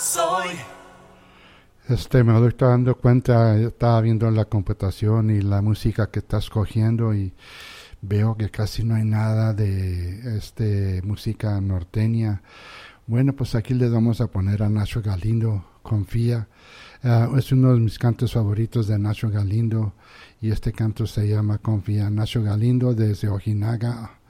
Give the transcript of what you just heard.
Me estoy dando cuenta, estaba viendo la computación y la música que estás cogiendo y veo que casi no hay nada de música norteña. Bueno, pues aquí le vamos a poner a Nacho Galindo, Confía. Es uno de mis cantos favoritos de Nacho Galindo y este canto se llama Confía. Nacho Galindo desde Ojinaga,